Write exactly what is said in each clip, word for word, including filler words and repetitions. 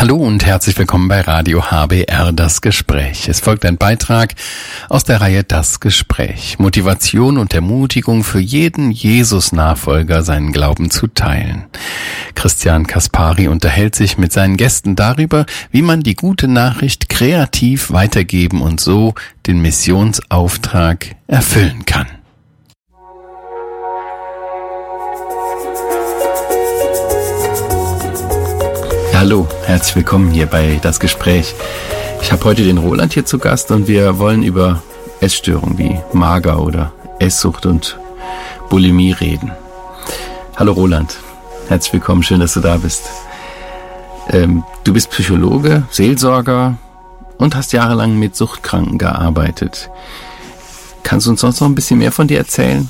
Hallo und herzlich willkommen bei Radio H B R Das Gespräch. Es folgt ein Beitrag aus der Reihe Das Gespräch. Motivation und Ermutigung für jeden Jesus-Nachfolger, seinen Glauben zu teilen. Christian Kaspari unterhält sich mit seinen Gästen darüber, wie man die gute Nachricht kreativ weitergeben und so den Missionsauftrag erfüllen kann. Hallo, herzlich willkommen hier bei Das Gespräch. Ich habe heute den Roland hier zu Gast und wir wollen über Essstörungen wie Mager oder Esssucht und Bulimie reden. Hallo Roland, herzlich willkommen, schön, dass du da bist. Ähm, du bist Psychologe, Seelsorger und hast jahrelang mit Suchtkranken gearbeitet. Kannst du uns sonst noch ein bisschen mehr von dir erzählen?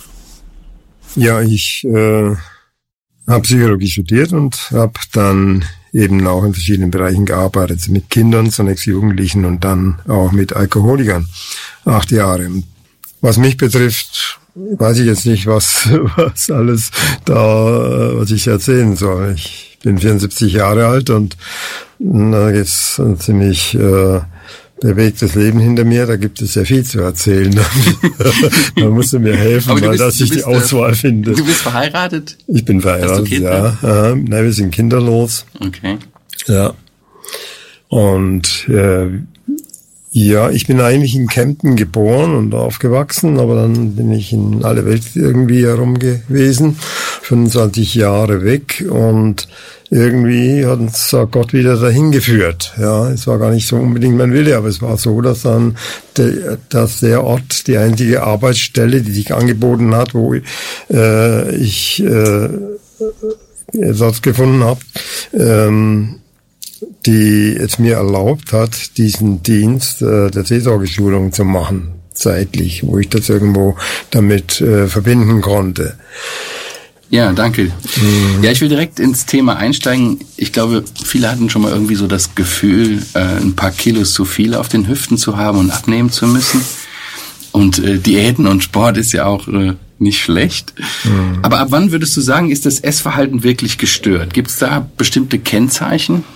Ja, ich äh, habe Psychologie studiert und habe dann eben auch in verschiedenen Bereichen gearbeitet, mit Kindern, zunächst Jugendlichen und dann auch mit Alkoholikern, acht Jahre. Was mich betrifft, weiß ich jetzt nicht, was was alles da, was ich erzählen soll. Ich bin vierundsiebzig Jahre alt und da gibt's ein ziemlich äh, bewegtes Leben hinter mir, da gibt es ja viel zu erzählen. Da musst du mir helfen, weil dass ich die Auswahl äh, finde. Du bist verheiratet? Ich bin verheiratet, ja. Äh, nein, wir sind kinderlos. Okay. Ja. Und äh, ja, ich bin eigentlich in Kempten geboren und aufgewachsen, aber dann bin ich in alle Welt irgendwie herum gewesen, fünfundzwanzig Jahre weg und irgendwie hat uns Gott wieder dahin geführt. Ja, es war gar nicht so unbedingt mein Wille, aber es war so, dass dann der, dass der Ort die einzige Arbeitsstelle, die sich angeboten hat, wo äh, ich äh, Ersatz gefunden habe, ähm, die es mir erlaubt hat, diesen Dienst äh, der Seelsorgeschulung zu machen, zeitlich, wo ich das irgendwo damit äh, verbinden konnte. Ja, danke. Mhm. Ja, ich will direkt ins Thema einsteigen. Ich glaube, viele hatten schon mal irgendwie so das Gefühl, äh, ein paar Kilos zu viel auf den Hüften zu haben und abnehmen zu müssen. Und äh, Diäten und Sport ist ja auch äh, nicht schlecht. Mhm. Aber ab wann würdest du sagen, ist das Essverhalten wirklich gestört? Gibt es da bestimmte Kennzeichen?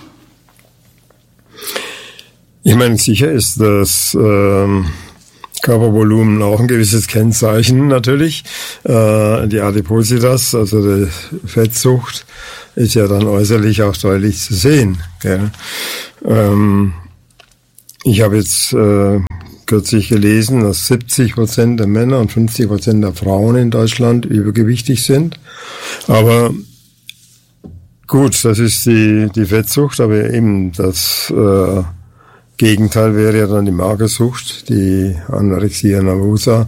Ich meine, sicher ist das ähm, Körpervolumen auch ein gewisses Kennzeichen natürlich. Äh, die Adipositas, also die Fettsucht, ist ja dann äußerlich auch deutlich zu sehen. Gell? Ähm, ich habe jetzt äh, kürzlich gelesen, dass siebzig Prozent der Männer und fünfzig Prozent der Frauen in Deutschland übergewichtig sind. Aber gut, das ist die, die Fettsucht, aber eben das äh, Gegenteil wäre ja dann die Magersucht, die Anorexia nervosa.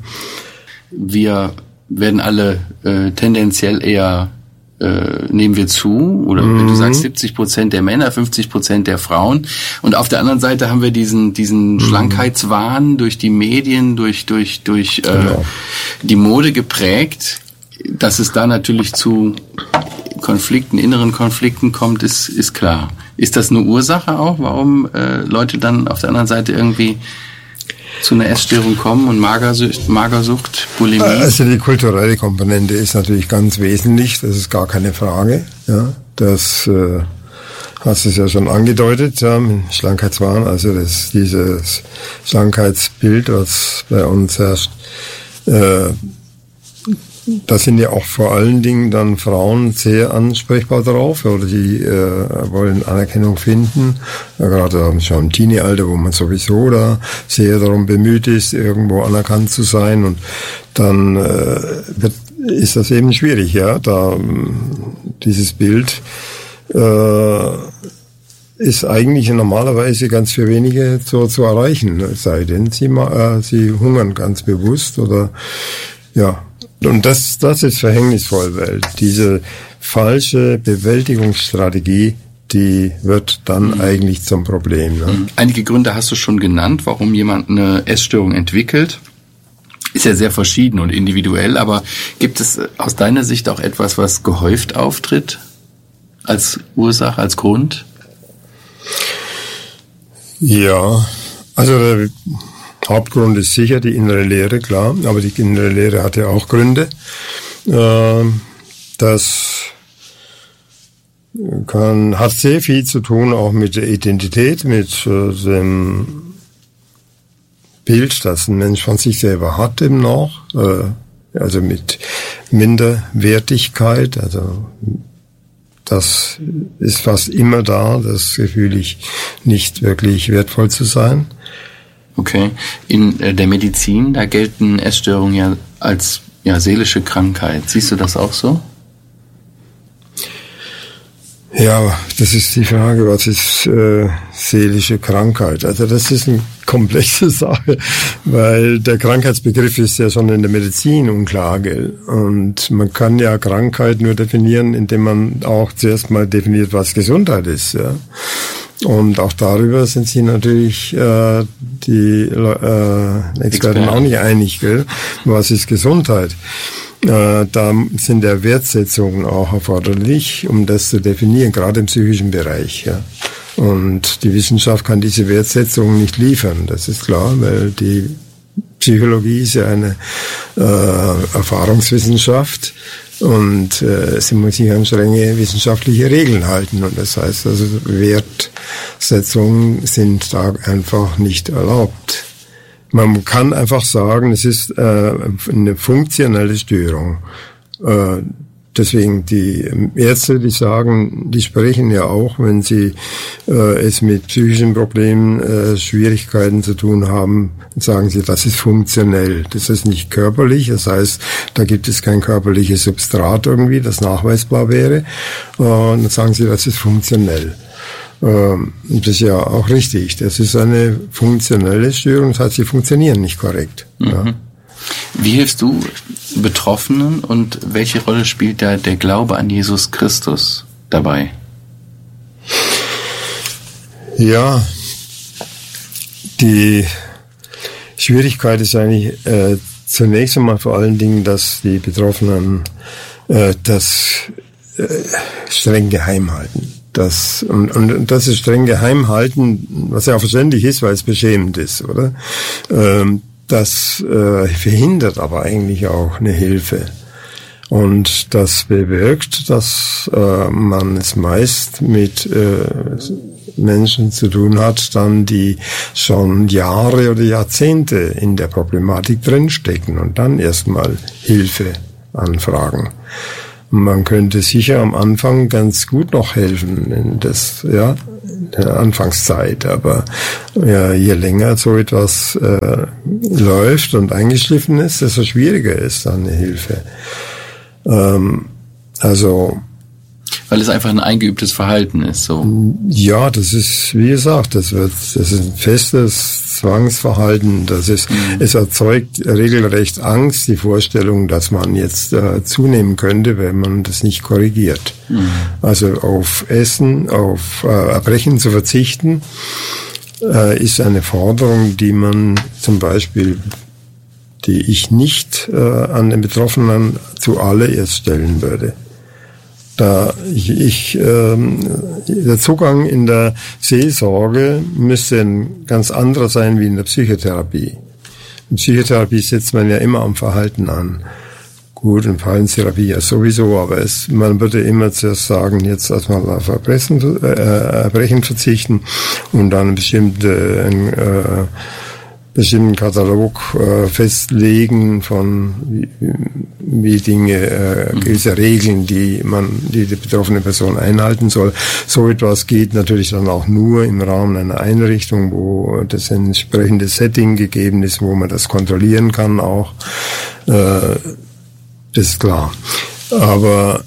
Wir werden alle äh, tendenziell eher, äh, nehmen wir zu, oder mhm. wenn du sagst siebzig Prozent der Männer, fünfzig Prozent der Frauen. Und auf der anderen Seite haben wir diesen diesen mhm. Schlankheitswahn durch die Medien, durch durch durch äh, genau. die Mode geprägt. Dass es da natürlich zu Konflikten, inneren Konflikten kommt, ist ist klar. Ist das eine Ursache auch, warum äh, Leute dann auf der anderen Seite irgendwie zu einer Essstörung kommen und Magersucht, Magersucht, Bulimie? Also die kulturelle Komponente ist natürlich ganz wesentlich, das ist gar keine Frage. Ja, das äh, hast du es ja schon angedeutet, ja, mit Schlankheitswahn, also das dieses Schlankheitsbild, was bei uns herrscht. Äh, Da sind ja auch vor allen Dingen dann Frauen sehr ansprechbar drauf, oder die äh, wollen Anerkennung finden, ja, gerade schon im Teenie-Alter, wo man sowieso da sehr darum bemüht ist, irgendwo anerkannt zu sein, und dann äh, wird, ist das eben schwierig, ja, da dieses Bild äh, ist eigentlich normalerweise ganz für wenige zu, zu erreichen, es sei denn, sie, äh, sie hungern ganz bewusst oder ja. Und das, das ist verhängnisvoll, weil diese falsche Bewältigungsstrategie, die wird dann mhm. eigentlich zum Problem. Ne? Einige Gründe hast du schon genannt, warum jemand eine Essstörung entwickelt. Ist ja sehr verschieden und individuell, aber gibt es aus deiner Sicht auch etwas, was gehäuft auftritt als Ursache, als Grund? Ja, also der Hauptgrund ist sicher die innere Leere, klar, aber die innere Leere hat ja auch Gründe. Äh, das kann, hat sehr viel zu tun auch mit der Identität, mit äh, dem Bild, das ein Mensch von sich selber hat eben noch, äh, also mit Minderwertigkeit, also das ist fast immer da, das Gefühl, ich nicht wirklich wertvoll zu sein. Okay. In äh, der Medizin, da gelten Essstörungen ja als ja, seelische Krankheit. Siehst du das auch so? Ja, das ist die Frage, was ist äh, seelische Krankheit? Also das ist eine komplexe Sache, weil der Krankheitsbegriff ist ja schon in der Medizin unklar, gell? Und man kann ja Krankheit nur definieren, indem man auch zuerst mal definiert, was Gesundheit ist. Ja? Und auch darüber sind sich natürlich äh, die äh, Experten auch nicht einig, gell? Was ist Gesundheit? Äh, da sind ja Wertsetzungen auch erforderlich, um das zu definieren, gerade im psychischen Bereich. Ja. Und die Wissenschaft kann diese Wertsetzungen nicht liefern, das ist klar, weil die Psychologie ist ja eine äh, Erfahrungswissenschaft und äh, sie muss sich an strenge wissenschaftliche Regeln halten. Und das heißt also, Wertsetzungen sind da einfach nicht erlaubt. Man kann einfach sagen, es ist äh, eine funktionelle Störung. Äh, deswegen die Ärzte, die sagen, die sprechen ja auch, wenn sie äh, es mit psychischen Problemen, äh, Schwierigkeiten zu tun haben, sagen sie, das ist funktionell. Das ist nicht körperlich, das heißt, da gibt es kein körperliches Substrat irgendwie, das nachweisbar wäre. Äh, und dann sagen sie, das ist funktionell. Das ist ja auch richtig. Das ist eine funktionelle Störung, das heißt, sie funktionieren nicht korrekt. Mhm. Ja. Wie hilfst du Betroffenen und welche Rolle spielt da der Glaube an Jesus Christus dabei? Ja, die Schwierigkeit ist eigentlich äh, zunächst einmal vor allen Dingen, dass die Betroffenen äh, das äh, streng geheim halten. Das, und, und das ist streng geheim halten, was ja auch verständlich ist, weil es beschämend ist, oder? Ähm, das äh, verhindert aber eigentlich auch eine Hilfe. Und das bewirkt, dass äh, man es meist mit äh, Menschen zu tun hat, dann die schon Jahre oder Jahrzehnte in der Problematik drinstecken und dann erstmal Hilfe anfragen. Man könnte sicher am Anfang ganz gut noch helfen in das, ja, in der Anfangszeit, aber ja, je länger so etwas äh, läuft und eingeschliffen ist, desto schwieriger ist dann eine Hilfe. Ähm, also weil es einfach ein eingeübtes Verhalten ist, so. Ja, das ist, wie gesagt, das wird, das ist ein festes Zwangsverhalten, das ist, mhm. es erzeugt regelrecht Angst, die Vorstellung, dass man jetzt äh, zunehmen könnte, wenn man das nicht korrigiert. Mhm. Also auf Essen, auf äh, Erbrechen zu verzichten, äh, ist eine Forderung, die man zum Beispiel, die ich nicht äh, an den Betroffenen zuallererst stellen würde. Da ich, ich ähm, der Zugang in der Seelsorge müsste ein ganz anderer sein wie in der Psychotherapie. In Psychotherapie setzt man ja immer am Verhalten an. Gut, in Verhaltenstherapie ja sowieso, aber es, man würde immer zuerst sagen, jetzt erstmal auf Erbrechen, äh, Erbrechen verzichten und dann eine bestimmte äh, bestimmten Katalog äh, festlegen von wie, wie Dinge, äh, gewisse Regeln, die man, die die betroffene Person einhalten soll. So etwas geht natürlich dann auch nur im Rahmen einer Einrichtung, wo das entsprechende Setting gegeben ist, wo man das kontrollieren kann auch. Äh, das ist klar. Aber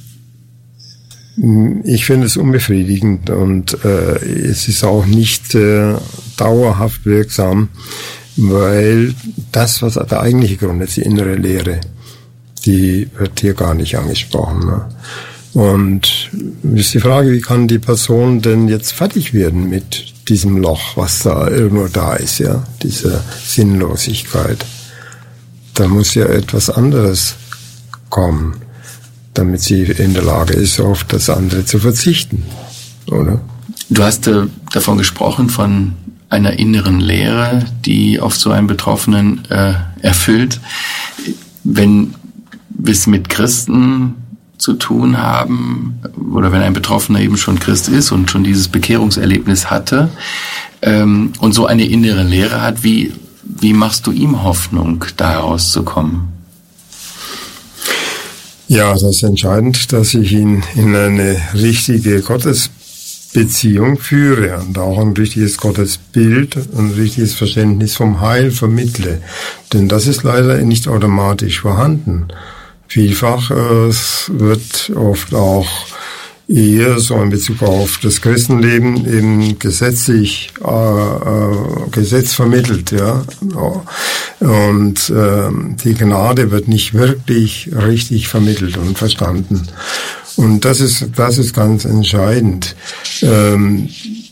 ich finde es unbefriedigend und äh, es ist auch nicht äh, dauerhaft wirksam, weil das, was der eigentliche Grund ist, die innere Leere, die wird hier gar nicht angesprochen. Ne? Und ist die Frage, wie kann die Person denn jetzt fertig werden mit diesem Loch, was da irgendwo da ist, ja, diese Sinnlosigkeit. Da muss ja etwas anderes kommen, damit sie in der Lage ist, auf das andere zu verzichten, oder? Du hast äh, davon gesprochen, von einer inneren Leere, die oft so einen Betroffenen äh, erfüllt. Wenn es mit Christen zu tun haben, oder wenn ein Betroffener eben schon Christ ist und schon dieses Bekehrungserlebnis hatte ähm, und so eine innere Leere hat, wie, wie machst du ihm Hoffnung, da herauszukommen? Ja, das ist entscheidend, dass ich ihn in eine richtige Gottesbeziehung führe und auch ein richtiges Gottesbild und ein richtiges Verständnis vom Heil vermittle. Denn das ist leider nicht automatisch vorhanden. Vielfach äh, wird oft auch eher so in Bezug auf das Christenleben eben gesetzlich äh, äh, Gesetz vermittelt, ja, und äh, die Gnade wird nicht wirklich richtig vermittelt und verstanden. Und das ist das ist ganz entscheidend. Ähm,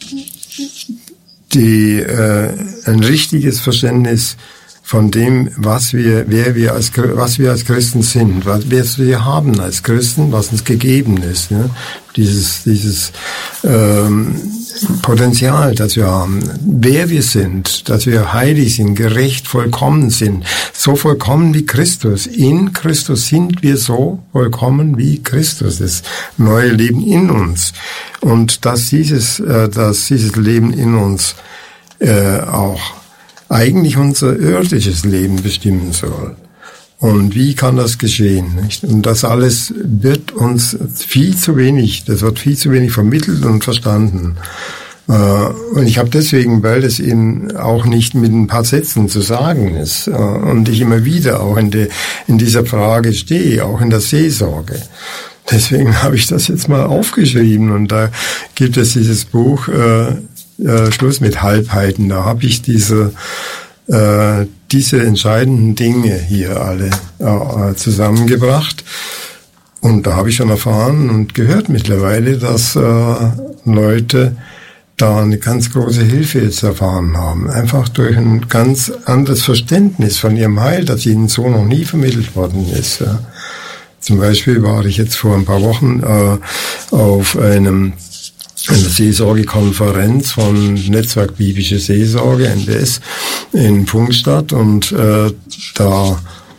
die äh, ein richtiges Verständnis von dem, was wir, wer wir als, was wir als Christen sind, was wir haben als Christen, was uns gegeben ist, ne? Dieses, dieses ähm, Potenzial, das wir haben, wer wir sind, dass wir heilig sind, gerecht, vollkommen sind, so vollkommen wie Christus. In Christus sind wir so vollkommen wie Christus, das neue Leben in uns. Und dass dieses, äh, dass dieses Leben in uns äh, auch eigentlich unser irdisches Leben bestimmen soll. Und wie kann das geschehen, nicht? Und das alles wird uns viel zu wenig, das wird viel zu wenig vermittelt und verstanden. Und ich habe deswegen, weil das eben auch nicht mit ein paar Sätzen zu sagen ist und ich immer wieder auch in, de, in dieser Frage stehe, auch in der Seelsorge. Deswegen habe ich das jetzt mal aufgeschrieben und da gibt es dieses Buch äh, Äh, Schluss mit Halbheiten. Da habe ich diese äh, diese entscheidenden Dinge hier alle äh, zusammengebracht. Und da habe ich schon erfahren und gehört mittlerweile, dass äh, Leute da eine ganz große Hilfe jetzt erfahren haben. Einfach durch ein ganz anderes Verständnis von ihrem Heil, das ihnen so noch nie vermittelt worden ist. Ja. Zum Beispiel war ich jetzt vor ein paar Wochen äh, auf einem eine Seelsorgekonferenz von Netzwerk Biblische Seelsorge, N B S, in Pfungstadt und äh, da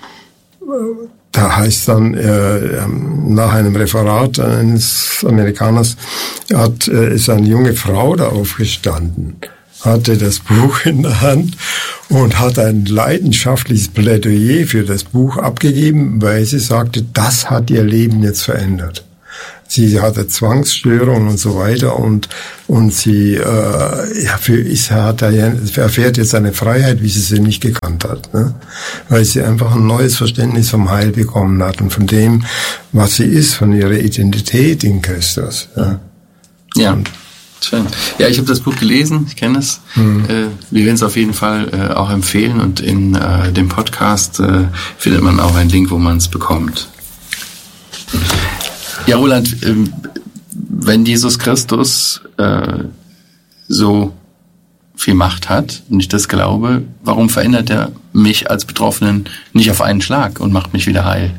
da heißt dann äh, nach einem Referat eines Amerikaners hat äh, ist eine junge Frau da aufgestanden, hatte das Buch in der Hand und hat ein leidenschaftliches Plädoyer für das Buch abgegeben, weil sie sagte, das hat ihr Leben jetzt verändert. Sie hatte Zwangsstörungen und so weiter und und sie äh, ja, für ist hat er erfährt jetzt eine Freiheit, wie sie sie nicht gekannt hat, ne? Weil sie einfach ein neues Verständnis vom Heil bekommen hat und von dem, was sie ist, von ihrer Identität in Christus. Ja, ja. Schön. Ja, ich habe das Buch gelesen, ich kenne es. Mhm. Äh, wir werden es auf jeden Fall äh, auch empfehlen und in äh, dem Podcast äh, findet man auch einen Link, wo man es bekommt. Ja, Roland, wenn Jesus Christus äh, so viel Macht hat und ich das glaube, warum verändert er mich als Betroffenen nicht auf einen Schlag und macht mich wieder heil?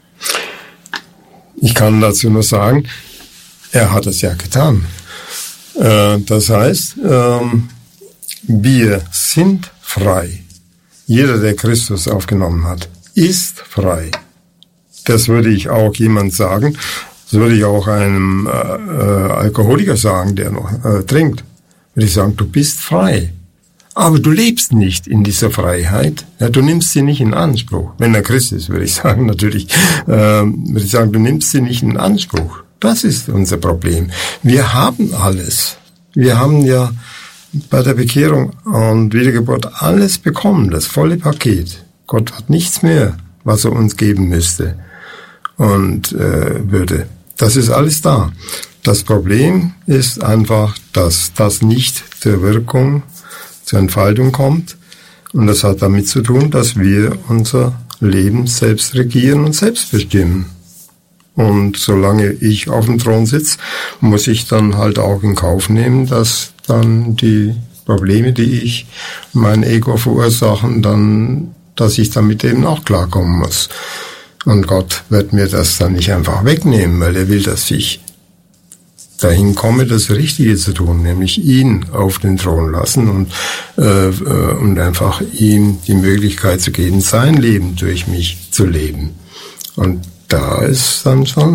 Ich kann dazu nur sagen, er hat es ja getan. Äh, das heißt, ähm, wir sind frei. Jeder, der Christus aufgenommen hat, ist frei. Das würde ich auch jemand sagen. Das würde ich auch einem äh, äh, Alkoholiker sagen, der noch äh, trinkt. Würde ich sagen, du bist frei. Aber du lebst nicht in dieser Freiheit. Ja, du nimmst sie nicht in Anspruch. Wenn er Christ ist, würde ich sagen, natürlich, äh, würde ich sagen, du nimmst sie nicht in Anspruch. Das ist unser Problem. Wir haben alles. Wir haben ja bei der Bekehrung und Wiedergeburt alles bekommen, das volle Paket. Gott hat nichts mehr, was er uns geben müsste und äh, würde. Das ist alles da. Das Problem ist einfach, dass das nicht zur Wirkung, zur Entfaltung kommt. Und das hat damit zu tun, dass wir unser Leben selbst regieren und selbst bestimmen. Und solange ich auf dem Thron sitze, muss ich dann halt auch in Kauf nehmen, dass dann die Probleme, die ich mein Ego verursachen, dann, dass ich damit eben auch klarkommen muss. Und Gott wird mir das dann nicht einfach wegnehmen, weil er will, dass ich dahin komme, das Richtige zu tun, nämlich ihn auf den Thron lassen und, äh, und einfach ihm die Möglichkeit zu geben, sein Leben durch mich zu leben. Und da ist dann schon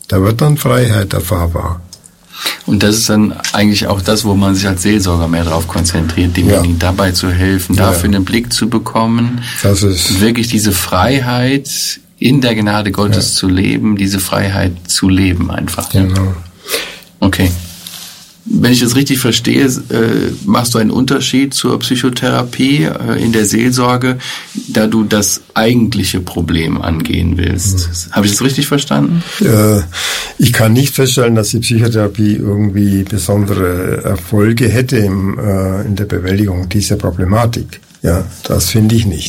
Da wird dann Freiheit erfahrbar. Und das ist dann eigentlich auch das, wo man sich als Seelsorger mehr darauf konzentriert, demjenigen ja. dabei zu helfen, ja. dafür einen Blick zu bekommen, das ist wirklich diese Freiheit in der Gnade Gottes ja. zu leben, diese Freiheit zu leben einfach. Genau. Okay. Wenn ich das richtig verstehe, äh, machst du einen Unterschied zur Psychotherapie äh, in der Seelsorge, da du das eigentliche Problem angehen willst. Mhm. Habe ich das richtig verstanden? Äh, ich kann nicht feststellen, dass die Psychotherapie irgendwie besondere Erfolge hätte im, äh, in der Bewältigung dieser Problematik. Ja, das finde ich nicht.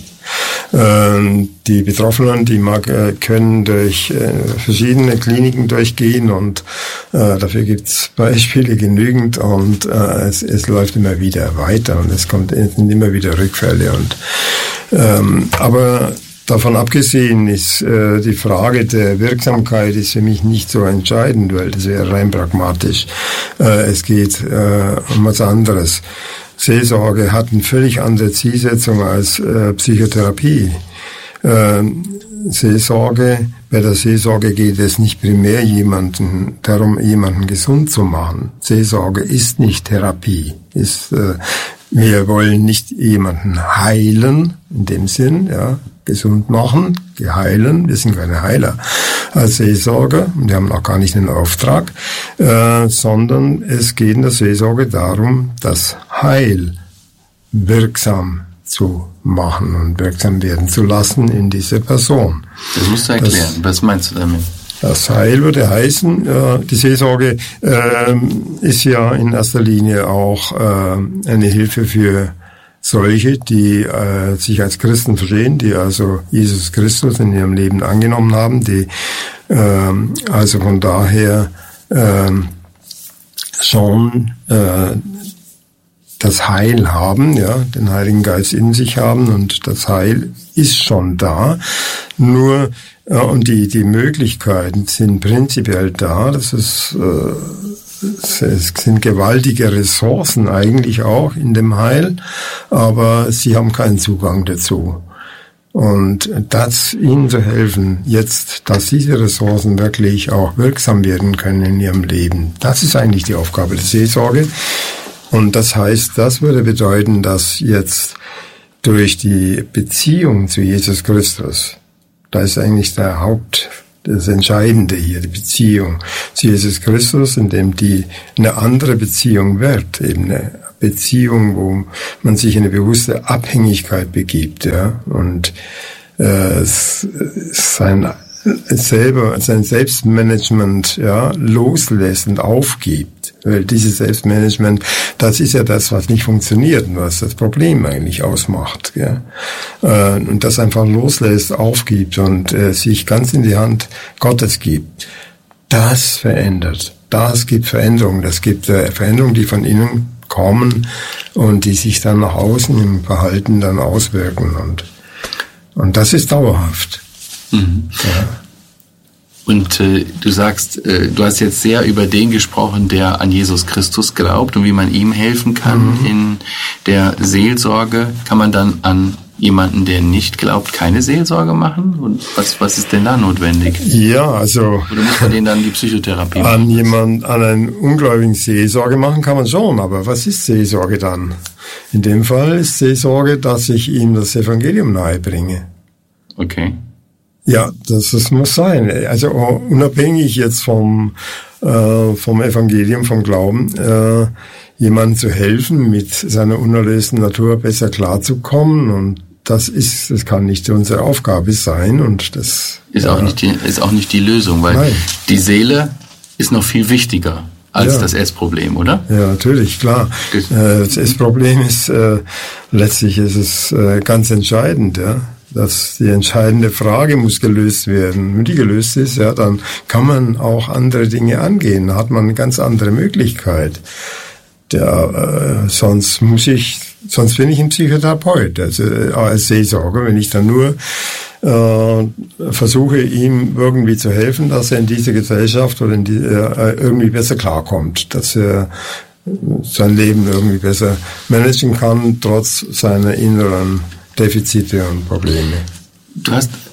Die Betroffenen, die mag, können durch verschiedene Kliniken durchgehen und äh, dafür gibt's Beispiele genügend und äh, es, es läuft immer wieder weiter und es kommt es sind immer wieder Rückfälle und ähm, aber davon abgesehen ist äh, die Frage der Wirksamkeit ist für mich nicht so entscheidend, weil das wäre rein pragmatisch. Äh, es geht äh, um was anderes. Seelsorge hat eine völlig andere Zielsetzung als äh, Psychotherapie. Äh, Seelsorge, bei der Seelsorge geht es nicht primär jemanden darum, jemanden gesund zu machen. Seelsorge ist nicht Therapie. Ist, äh, wir wollen nicht jemanden heilen, in dem Sinn, ja, gesund machen, geheilen. Wir sind keine Heiler als Seelsorger. Wir haben auch gar nicht einen Auftrag, äh, sondern es geht in der Seelsorge darum, das Heil wirksam zu machen und wirksam werden zu lassen in dieser Person. Das musst du erklären. Das, Was meinst du damit? Das Heil würde heißen, äh, die Seelsorge äh, ist ja in erster Linie auch äh, eine Hilfe für solche, die äh, sich als Christen verstehen, die also Jesus Christus in ihrem Leben angenommen haben, die äh, also von daher äh, schon äh, das Heil haben, ja, den Heiligen Geist in sich haben und das Heil ist schon da. Nur ja, und die die Möglichkeiten sind prinzipiell da. Das ist äh, es sind gewaltige Ressourcen eigentlich auch in dem Heil, aber sie haben keinen Zugang dazu. Und das ihnen zu helfen, jetzt, dass diese Ressourcen wirklich auch wirksam werden können in ihrem Leben, das ist eigentlich die Aufgabe der Seelsorge. Und das heißt, das würde bedeuten, dass jetzt durch die Beziehung zu Jesus Christus, da ist eigentlich der Haupt, das Entscheidende hier, die Beziehung zu Jesus Christus, indem die eine andere Beziehung wird, eben eine Beziehung, wo man sich in eine bewusste Abhängigkeit begibt, ja, und äh, sein selber, sein Selbstmanagement, ja, loslässt und aufgibt. Weil dieses Selbstmanagement, das ist ja das, was nicht funktioniert und was das Problem eigentlich ausmacht. Ja. Und das einfach loslässt, aufgibt und äh, sich ganz in die Hand Gottes gibt. Das verändert. Das gibt Veränderungen. Das gibt äh, Veränderungen, die von innen kommen und die sich dann nach außen im Verhalten dann auswirken. Und, und das ist dauerhaft. Mhm. Ja. Und äh, du sagst, äh, du hast jetzt sehr über den gesprochen, der an Jesus Christus glaubt und wie man ihm helfen kann mhm. in der Seelsorge. Kann man dann an jemanden, der nicht glaubt, keine Seelsorge machen? Und was was ist denn da notwendig? Ja, also oder muss man denen dann die Psychotherapie machen? An jemand, an einen Ungläubigen Seelsorge machen kann man schon, aber was ist Seelsorge dann? In dem Fall ist Seelsorge, dass ich ihm das Evangelium nahebringe. Okay. Ja, das, das muss sein. Also unabhängig jetzt vom äh, vom Evangelium, vom Glauben, äh, jemandem zu helfen, mit seiner unerlösten Natur besser klarzukommen, und das ist, das kann nicht unsere Aufgabe sein, und das ist ja auch nicht die, ist auch nicht die Lösung, weil Nein. die Seele ist noch viel wichtiger als ja. das Essproblem, oder? Ja, natürlich, klar. Das, äh, das Essproblem ist äh, letztlich ist es äh, ganz entscheidend, ja. Dass die entscheidende Frage muss gelöst werden. Wenn die gelöst ist, ja, dann kann man auch andere Dinge angehen. Da hat man eine ganz andere Möglichkeit. Der, äh, sonst muss ich, sonst bin ich ein Psychotherapeut, also äh, als Seelsorger, wenn ich dann nur äh, versuche, ihm irgendwie zu helfen, dass er in diese Gesellschaft oder in die, äh, irgendwie besser klarkommt, dass er sein Leben irgendwie besser managen kann, trotz seiner inneren Defizite und Probleme. Du hast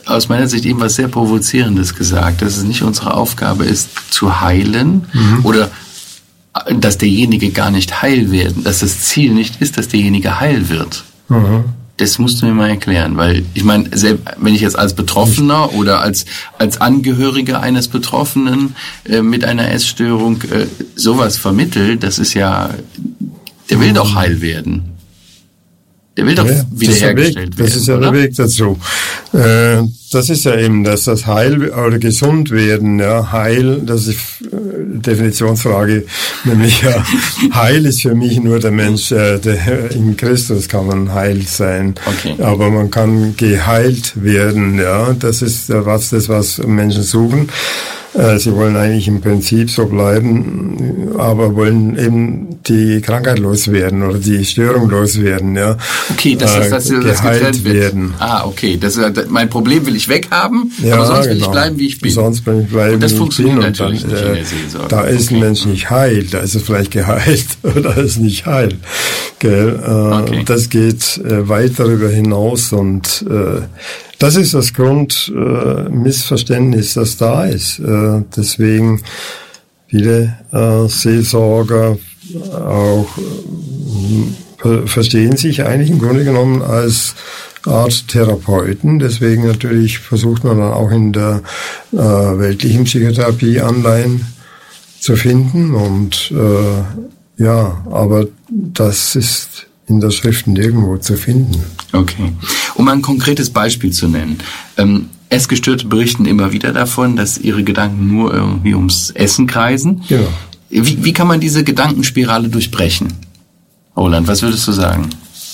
aus meiner Sicht eben was sehr Provozierendes gesagt, dass es nicht unsere Aufgabe ist, zu heilen mhm. oder dass derjenige gar nicht heil werden, dass das Ziel nicht ist, dass derjenige heil wird. Mhm. Das musst du mir mal erklären, weil ich meine, wenn ich jetzt als Betroffener oder als als Angehöriger eines Betroffenen äh, mit einer Essstörung äh, sowas vermittle, das ist ja, der will mhm. doch heil werden. Der will doch ja, wiederhergestellt werden. Das ist ja der Weg dazu. Äh, das ist ja eben, dass das Heil oder gesund werden, ja, Heil, das ist äh, Definitionsfrage, nämlich ja, Heil ist für mich nur der Mensch, äh, der, in Christus kann man heil sein. Okay. Aber man kann geheilt werden, ja, das ist ja was, das was Menschen suchen. Sie wollen eigentlich im Prinzip so bleiben, aber wollen eben die Krankheit loswerden oder die Störung loswerden, ja. Okay, das ist, dass das getrennt werden. Ah, okay. Das ist, mein Problem will ich weghaben, ja, aber sonst will genau. ich bleiben, wie ich bin. Sonst will ich bleiben, und das wie funktioniert ich bin. natürlich und dann, nicht äh, in der Seelsorge. Da ist okay. ein Mensch nicht heil, da ist er vielleicht geheilt oder ist nicht heil. Gell? Äh, okay. Das geht äh, weit darüber hinaus und äh, das ist das Grundmissverständnis, äh, das da ist. Äh, deswegen viele äh, Seelsorger auch äh, verstehen sich eigentlich im Grunde genommen als Art Therapeuten. Deswegen natürlich versucht man dann auch in der äh, weltlichen Psychotherapie Anleihen zu finden. Und äh, ja, aber das ist in der Schrift nirgendwo zu finden. Okay. Um ein konkretes Beispiel zu nennen. Ähm, Essgestörte berichten immer wieder davon, dass ihre Gedanken nur irgendwie ums Essen kreisen. Genau. Wie, wie kann man diese Gedankenspirale durchbrechen? Roland, was würdest du sagen?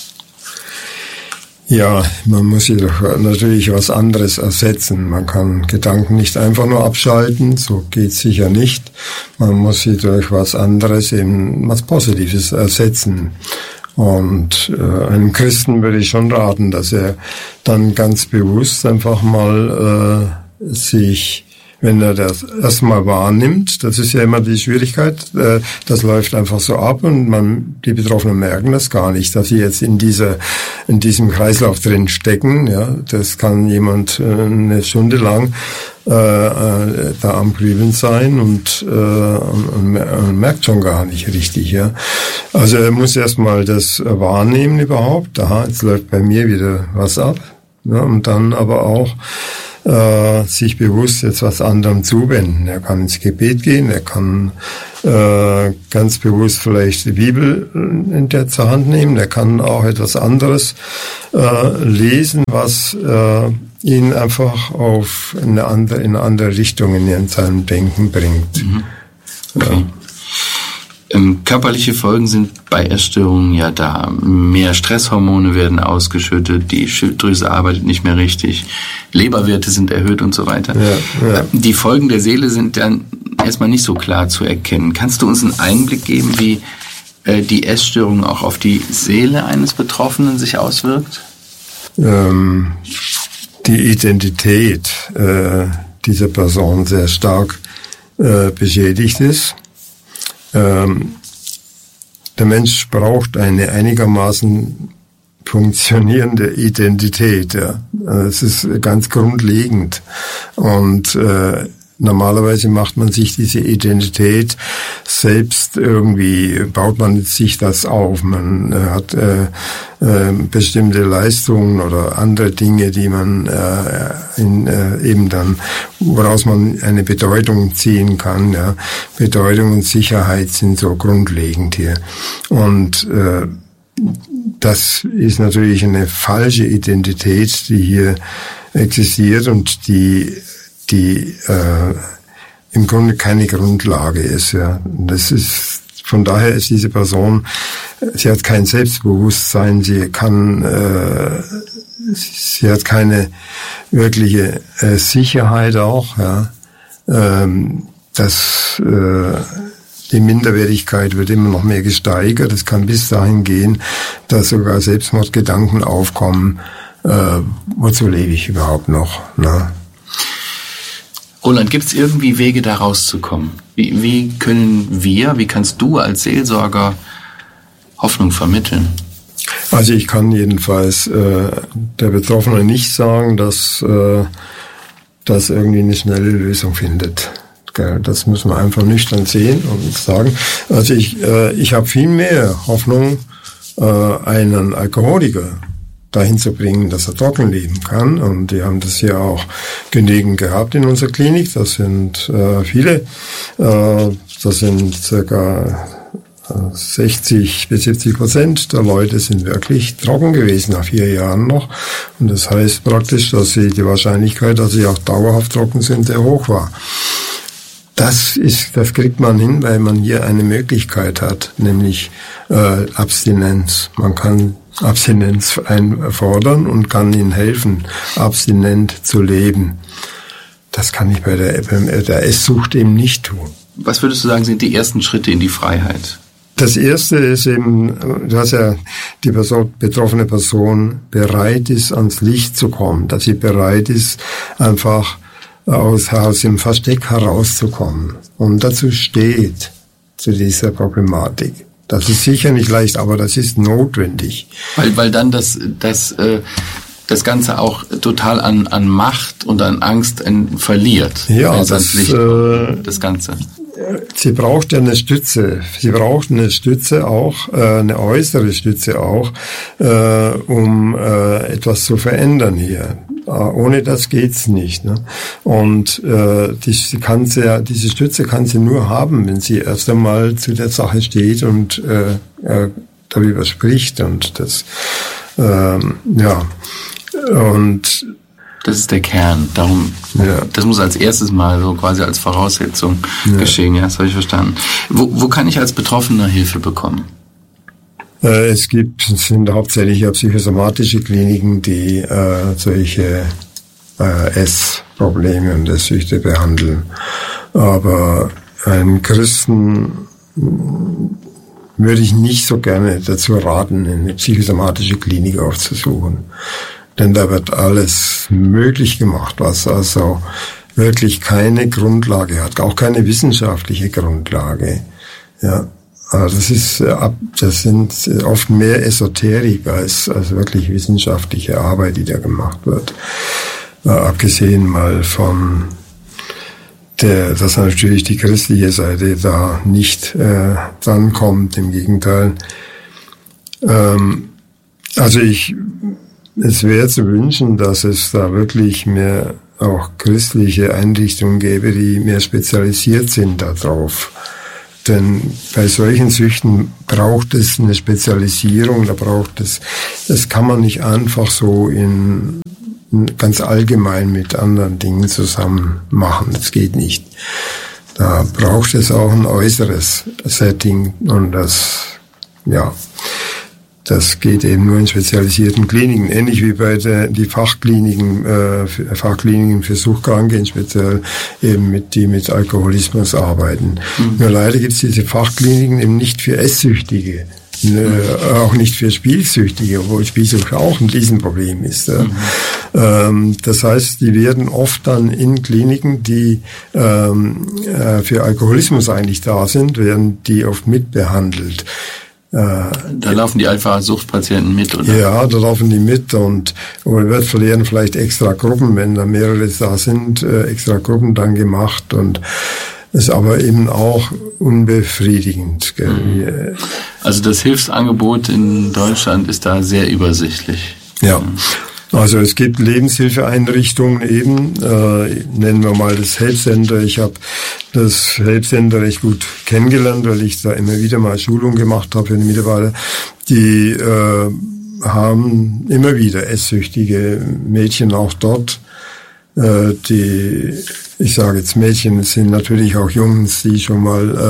Ja, man muss jedoch natürlich was anderes ersetzen. Man kann Gedanken nicht einfach nur abschalten, so geht's sicher nicht. Man muss sie durch was anderes, eben was Positives ersetzen. Und äh, einem Christen würde ich schon raten, dass er dann ganz bewusst einfach mal äh, sich, wenn er das erstmal wahrnimmt, das ist ja immer die Schwierigkeit, äh, das läuft einfach so ab und man, die Betroffenen merken das gar nicht, dass sie jetzt in dieser, in diesem Kreislauf drin stecken. Ja, das kann jemand äh, eine Stunde lang äh, äh, da am Grübeln sein und, äh, und, und merkt schon gar nicht richtig. Ja, also er muss erstmal das wahrnehmen überhaupt. Aha, jetzt läuft bei mir wieder was ab. Ja, und dann aber auch Äh, sich bewusst jetzt was anderem zuwenden. Er kann ins Gebet gehen, er kann äh, ganz bewusst vielleicht die Bibel in der zur Hand nehmen, er kann auch etwas anderes äh, lesen, was äh, ihn einfach auf eine andere, in eine andere Richtung in seinem Denken bringt. Mhm. Okay. Ja. Ähm, körperliche Folgen sind bei Essstörungen ja da. Mehr Stresshormone werden ausgeschüttet, die Schilddrüse arbeitet nicht mehr richtig, Leberwerte sind erhöht und so weiter. Ja, ja. Die Folgen der Seele sind dann erstmal nicht so klar zu erkennen. Kannst du uns einen Einblick geben, wie äh, die Essstörung auch auf die Seele eines Betroffenen sich auswirkt? Ähm, die Identität äh, dieser Person sehr stark äh, beschädigt ist. Ähm, der Mensch braucht eine einigermaßen funktionierende Identität. Ja. Das ist ganz grundlegend. Und äh, normalerweise macht man sich diese Identität selbst irgendwie, baut man sich das auf. Man äh, hat äh, äh, bestimmte Leistungen oder andere Dinge, die man äh, in, äh, eben dann, woraus man eine Bedeutung ziehen kann. Ja. Bedeutung und Sicherheit sind so grundlegend hier. Und äh, das ist natürlich eine falsche Identität, die hier existiert und die die äh, im Grunde keine Grundlage ist. Ja, das ist von daher ist diese Person, sie hat kein Selbstbewusstsein, sie kann, äh, sie hat keine wirkliche äh, Sicherheit auch. Ja, ähm, das äh, die Minderwertigkeit wird immer noch mehr gesteigert. Es kann bis dahin gehen, dass sogar Selbstmordgedanken aufkommen. Äh, wozu lebe ich überhaupt noch? Ne? Roland, gibt es irgendwie Wege, da rauszukommen? Wie, wie können wir, wie kannst du als Seelsorger Hoffnung vermitteln? Also ich kann jedenfalls äh, der Betroffene nicht sagen, dass äh, das irgendwie eine schnelle Lösung findet. Das muss man einfach nüchtern sehen und sagen. Also ich, äh, ich habe viel mehr Hoffnung, äh, einen Alkoholiker dahin zu bringen, dass er trocken leben kann. Und wir haben das ja auch genügend gehabt in unserer Klinik. Das sind äh, viele. Äh, das sind circa sechzig bis siebzig Prozent der Leute sind wirklich trocken gewesen nach vier Jahren noch. Und das heißt praktisch, dass sie die Wahrscheinlichkeit, dass sie auch dauerhaft trocken sind, sehr hoch war. Das ist, das kriegt man hin, weil man hier eine Möglichkeit hat, nämlich äh, Abstinenz. Man kann Abstinenz einfordern und kann ihnen helfen, abstinent zu leben. Das kann ich bei der, bei der Esssucht eben nicht tun. Was würdest du sagen, sind die ersten Schritte in die Freiheit? Das erste ist eben, dass ja die Person, betroffene Person bereit ist, ans Licht zu kommen, dass sie bereit ist, einfach aus, aus dem Versteck herauszukommen und dazu steht, zu dieser Problematik. Das ist sicher nicht leicht, aber das ist notwendig. Weil, weil dann das, das, äh, das Ganze auch total an, an Macht und an Angst in, verliert. Ja, das, Licht, äh, das Ganze. Sie braucht ja eine Stütze. Sie braucht eine Stütze auch, äh, eine äußere Stütze auch, äh, um äh, etwas zu verändern hier. Äh, ohne das geht's nicht. Ne? Und äh, die, die kann sie ja, diese Stütze kann sie nur haben, wenn sie erst einmal zu der Sache steht und äh, äh, darüber spricht und das, äh, ja und das ist der Kern. Darum, ja. Das muss als erstes mal so quasi als Voraussetzung ja. geschehen. Ja, das habe ich verstanden. Wo, wo kann ich als Betroffener Hilfe bekommen? Äh, es gibt, es sind hauptsächlich ja psychosomatische Kliniken, die äh, solche äh, Essprobleme und Esssüchte behandeln. Aber einen Christen würde ich nicht so gerne dazu raten, eine psychosomatische Klinik aufzusuchen. Denn da wird alles möglich gemacht, was also wirklich keine Grundlage hat, auch keine wissenschaftliche Grundlage. Ja, also das ist, das sind oft mehr Esoterik als, als wirklich wissenschaftliche Arbeit, die da gemacht wird. Abgesehen mal von der, dass natürlich die christliche Seite da nicht äh, drankommt, im Gegenteil. Ähm, also ich Es wäre zu wünschen, dass es da wirklich mehr auch christliche Einrichtungen gäbe, die mehr spezialisiert sind darauf. Denn bei solchen Süchten braucht es eine Spezialisierung, da braucht es, das kann man nicht einfach so in, ganz allgemein mit anderen Dingen zusammen machen. Das geht nicht. Da braucht es auch ein äußeres Setting und das, ja, das geht eben nur in spezialisierten Kliniken, ähnlich wie bei der, die Fachkliniken, äh, Fachkliniken für Suchtkranke, speziell eben mit, die mit Alkoholismus arbeiten. Mhm. Nur leider gibt es diese Fachkliniken eben nicht für Esssüchtige, ne, mhm. auch nicht für Spielsüchtige, obwohl Spielsucht auch ein Riesenproblem ist. Ja. Mhm. Ähm, das heißt, die werden oft dann in Kliniken, die ähm, äh, für Alkoholismus eigentlich da sind, werden die oft mitbehandelt. Da laufen die einfach Suchtpatienten mit, oder? Ja, da laufen die mit und, und wird verlieren vielleicht extra Gruppen, wenn da mehrere da sind, äh, extra Gruppen dann gemacht und ist aber eben auch unbefriedigend. Gell? Mhm. Also das Hilfsangebot in Deutschland ist da sehr übersichtlich. Ja. Mhm. Also es gibt Lebenshilfeeinrichtungen eben, äh, nennen wir mal das Help Center. Ich habe das Help Center recht gut kennengelernt, weil ich da immer wieder mal Schulung gemacht habe für die Mitarbeiter. Die äh, haben immer wieder esssüchtige Mädchen auch dort. Äh, die, ich sage jetzt Mädchen, es sind natürlich auch Jungs, die schon mal äh,